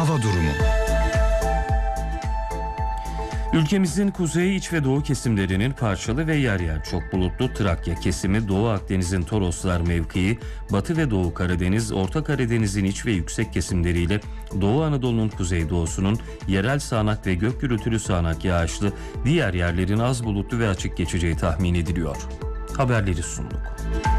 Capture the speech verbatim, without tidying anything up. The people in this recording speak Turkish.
hava durumu. Ülkemizin kuzey, iç ve doğu kesimlerinin parçalı ve yer yer çok bulutlu, Trakya kesimi, Doğu Akdeniz'in Toroslar mevkii, Batı ve Doğu Karadeniz, Orta Karadeniz'in iç ve yüksek kesimleriyle Doğu Anadolu'nun kuzeydoğusunun yerel sağanak ve gök gürültülü sağanak yağışlı, diğer yerlerin az bulutlu ve açık geçeceği tahmin ediliyor. Haberleri sunduk.